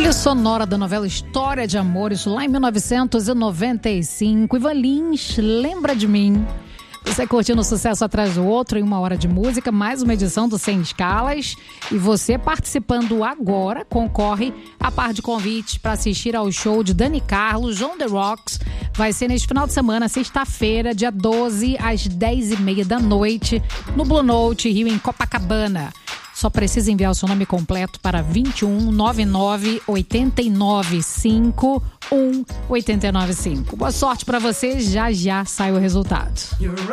Trilha sonora da novela História de Amor, isso lá em 1995. Ivan Lins, Lembra de Mim. Você curtindo um sucesso atrás do outro em 1 hora de música, mais uma edição do Sem Escalas. E você participando agora concorre a par de convites para assistir ao show de Dani Carlos, João The Rocks. Vai ser neste final de semana, sexta-feira, dia 12, às 10h30 da noite, no Blue Note Rio, em Copacabana. Só precisa enviar o seu nome completo para 21 99 89 5 1 895. Boa sorte para você, já sai o resultado.